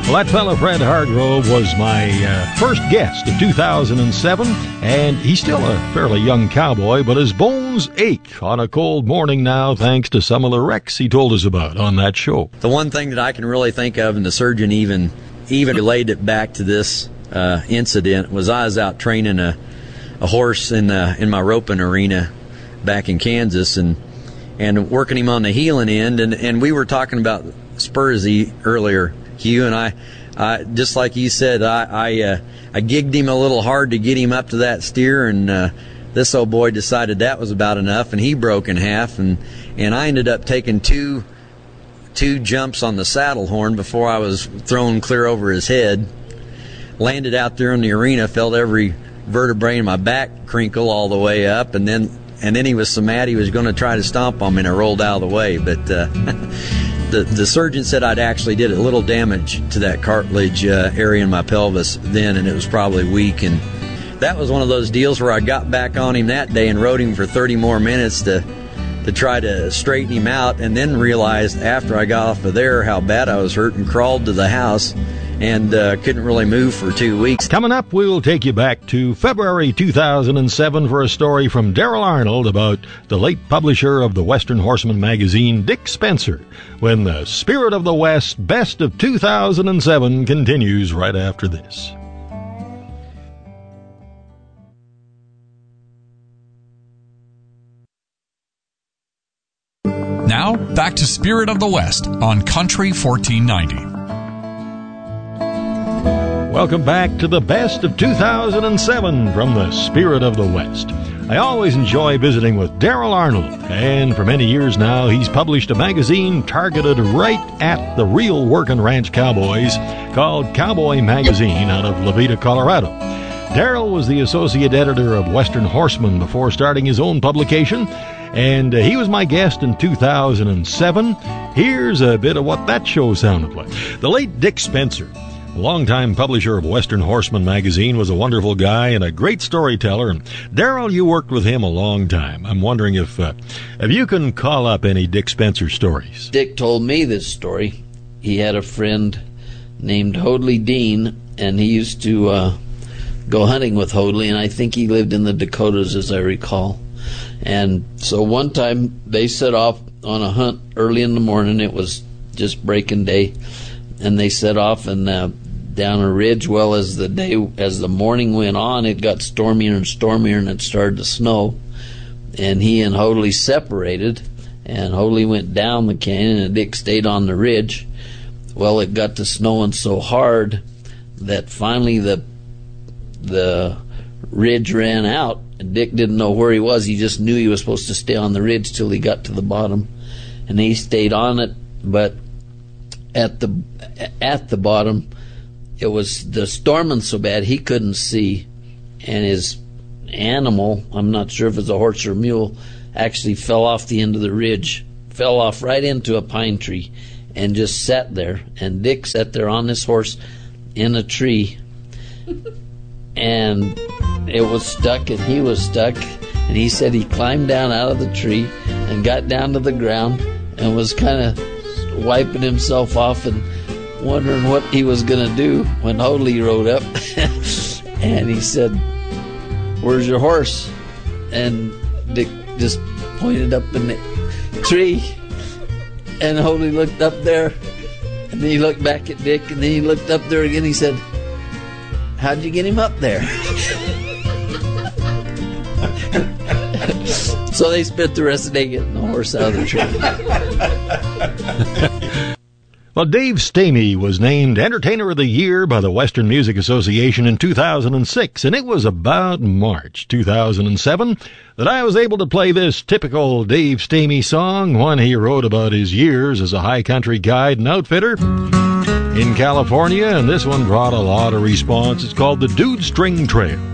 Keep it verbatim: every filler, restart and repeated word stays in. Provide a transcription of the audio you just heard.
Well, that fella Fred Hargrove was my uh, first guest of two thousand seven, and he's still a fairly young cowboy, but his bones ache on a cold morning now thanks to some of the wrecks he told us about on that show. The one thing that I can really think of, and the surgeon even even relayed it back to this uh, incident, was I was out training a, a horse in uh, in my roping arena back in Kansas, and and working him on the heeling end, and, and we were talking about Spursy earlier, Hugh, and I, I just like you said, I I, uh, I gigged him a little hard to get him up to that steer, and uh, this old boy decided that was about enough, and he broke in half, and, and I ended up taking two two jumps on the saddle horn before I was thrown clear over his head. Landed out there in the arena, felt every vertebrae in my back crinkle all the way up, and then and then he was so mad he was going to try to stomp on me, and I rolled out of the way, but uh, the the surgeon said I'd actually did a little damage to that cartilage uh, area in my pelvis then, and it was probably weak, and that was one of those deals where I got back on him that day and rode him for thirty more minutes to to try to straighten him out, and then realized after I got off of there how bad I was hurt, and crawled to the house and uh, couldn't really move for two weeks. Coming up, we'll take you back to February two thousand seven for a story from Daryl Arnold about the late publisher of the Western Horseman magazine, Dick Spencer, when the Spirit of the West Best of two thousand seven continues right after this. Now, back to Spirit of the West on Country fourteen ninety. Welcome back to the best of two thousand seven from the Spirit of the West. I always enjoy visiting with Daryl Arnold, and for many years now he's published a magazine targeted right at the real working ranch cowboys called Cowboy Magazine out of Levita, Colorado. Daryl was the associate editor of Western Horseman before starting his own publication, and uh, he was my guest in two thousand seven. Here's a bit of what that show sounded like. The late Dick Spencer, longtime publisher of Western Horseman magazine, was a wonderful guy and a great storyteller. And Daryl, you worked with him a long time. I'm wondering if uh, if you can call up any Dick Spencer stories. Dick told me this story. He had a friend named Hoadley Dean, and he used to uh, go hunting with Hoadley, and I think he lived in the Dakotas, as I recall. And so one time they set off on a hunt early in the morning. It was just breaking day, and they set off and uh, down a ridge. Well, as the day, as the morning went on, it got stormier and stormier, and it started to snow. And he and Hoadley separated, and Hoadley went down the canyon, and Dick stayed on the ridge. Well, it got to snowing so hard that finally the the ridge ran out, and Dick didn't know where he was. He just knew he was supposed to stay on the ridge till he got to the bottom, and he stayed on it. But at the at the bottom, it was the storming so bad he couldn't see, and his animal, I'm not sure if it's a horse or a mule, actually fell off the end of the ridge, fell off right into a pine tree, and just sat there. And Dick sat there on this horse in a tree, and it was stuck, and he was stuck. And he said he climbed down out of the tree and got down to the ground and was kind of wiping himself off and wondering what he was going to do when Hoadley rode up. And he said, "Where's your horse?" And Dick just pointed up in the tree, and Hoadley looked up there, and then he looked back at Dick, and then he looked up there again. He said, "How'd you get him up there?" So they spent the rest of the day getting the horse out of the tree. Well, Dave Stamey was named Entertainer of the Year by the Western Music Association in two thousand six, and it was about March two thousand seven that I was able to play this typical Dave Stamey song, one he wrote about his years as a high country guide and outfitter in California, and this one brought a lot of response. It's called The Dude String Trail.